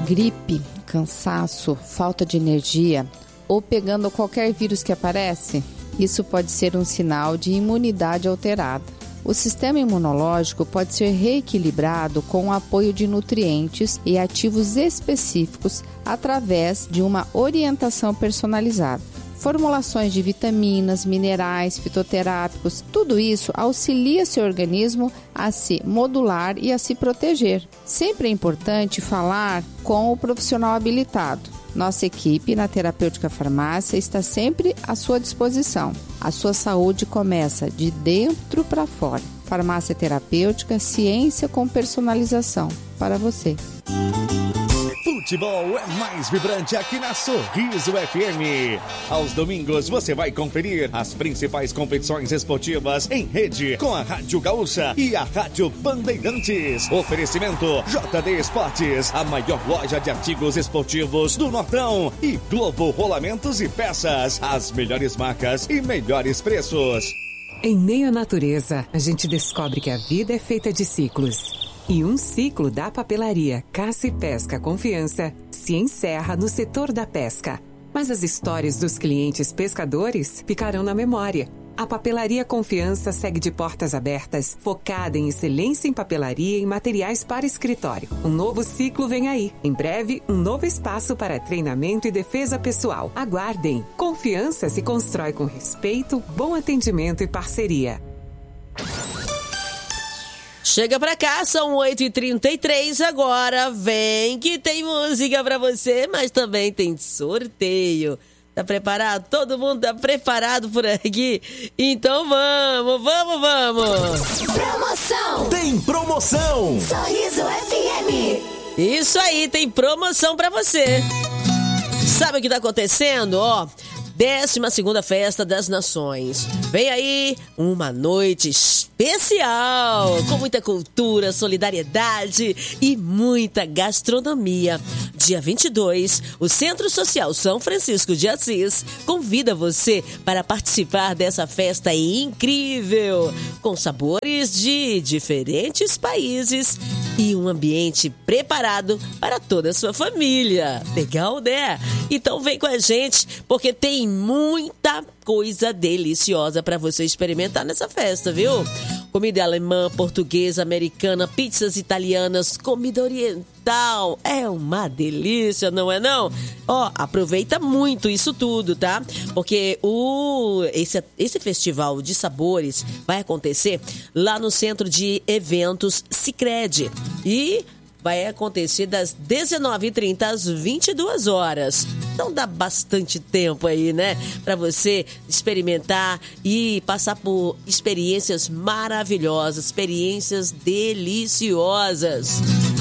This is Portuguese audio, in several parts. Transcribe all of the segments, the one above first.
gripe, cansaço, falta de energia ou pegando qualquer vírus que aparece, isso pode ser um sinal de imunidade alterada. O sistema imunológico pode ser reequilibrado com o apoio de nutrientes e ativos específicos através de uma orientação personalizada. Formulações de vitaminas, minerais, fitoterápicos, tudo isso auxilia seu organismo a se modular e a se proteger. Sempre é importante falar com o profissional habilitado. Nossa equipe na Terapêutica Farmácia está sempre à sua disposição. A sua saúde começa de dentro para fora. Farmácia Terapêutica, ciência com personalização. Para você. Futebol é mais vibrante aqui na Sorriso FM. Aos domingos você vai conferir as principais competições esportivas em rede com a Rádio Gaúcha e a Rádio Bandeirantes. Oferecimento JD Esportes, a maior loja de artigos esportivos do Nortão, e Globo Rolamentos e Peças, as melhores marcas e melhores preços. Em meio à natureza, a gente descobre que a vida é feita de ciclos. E um ciclo da papelaria Caça e Pesca Confiança se encerra no setor da pesca. Mas as histórias dos clientes pescadores ficarão na memória. A Papelaria Confiança segue de portas abertas, focada em excelência em papelaria e materiais para escritório. Um novo ciclo vem aí. Em breve, um novo espaço para treinamento e defesa pessoal. Aguardem! Confiança se constrói com respeito, bom atendimento e parceria. Chega pra cá, são 8h33 agora. Vem que tem música pra você, mas também tem sorteio. Tá preparado? Todo mundo tá preparado por aqui? Então vamos! Promoção! Tem promoção! Sorriso FM! Isso aí, tem promoção pra você. Sabe o que tá acontecendo? Ó, 12ª Festa das Nações. Vem aí uma noite especial, com muita cultura, solidariedade e muita gastronomia. Dia 22, o Centro Social São Francisco de Assis convida você para participar dessa festa incrível, com sabores de diferentes países e um ambiente preparado para toda a sua família. Legal, né? Então vem com a gente, porque tem muita coisa deliciosa para você experimentar nessa festa, viu? Comida alemã, portuguesa, americana, pizzas italianas, comida oriental. É uma delícia, não é não? Ó, aproveita muito isso tudo, tá? Porque esse festival de sabores vai acontecer lá no Centro de Eventos Sicredi. E vai acontecer das 19h30 às 22 horas. Então dá bastante tempo aí, né? Para você experimentar e passar por experiências maravilhosas, experiências deliciosas.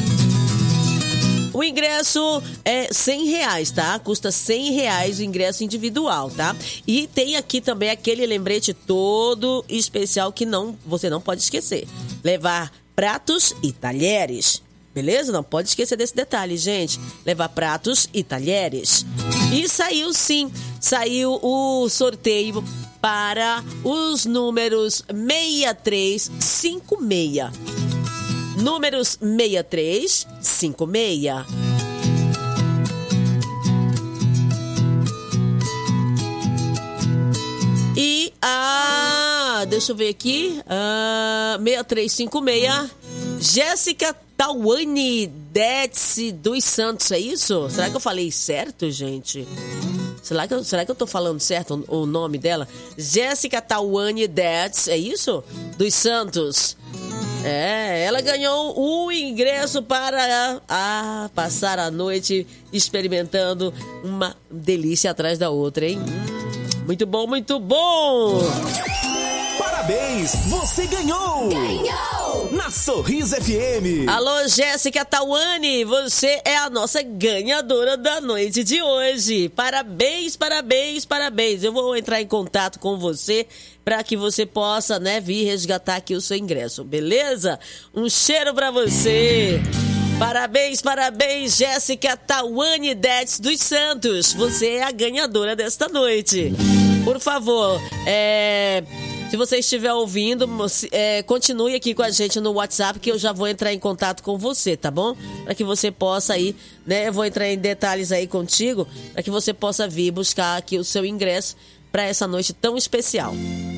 O ingresso é R$100, tá? Custa R$100 o ingresso individual, tá? E tem aqui também aquele lembrete todo especial que você não pode esquecer. Levar pratos e talheres. Beleza? Não pode esquecer desse detalhe, gente. Levar pratos e talheres. E saiu o sorteio para os números 6356. Números 6356. E deixa eu ver aqui. 6356. Jéssica Tawane Detsi dos Santos, é isso? Será que eu falei certo, gente? Será que eu tô falando certo o nome dela? Jéssica Tawane Detsi, é isso? Dos Santos. Ela ganhou o ingresso para passar a noite experimentando uma delícia atrás da outra, hein? Muito bom, muito bom! Parabéns, você ganhou! Na Sorriso FM. Alô, Jéssica Tawane, você é a nossa ganhadora da noite de hoje. Parabéns, parabéns, parabéns. Eu vou entrar em contato com você para que você possa, vir resgatar aqui o seu ingresso, beleza? Um cheiro para você. Parabéns, parabéns, Jéssica Tawane Detsi dos Santos. Você é a ganhadora desta noite. Por favor, Se você estiver ouvindo, continue aqui com a gente no WhatsApp, que eu já vou entrar em contato com você, tá bom? Para que você possa aí, né? Eu vou entrar em detalhes aí contigo, para que você possa vir buscar aqui o seu ingresso para essa noite tão especial.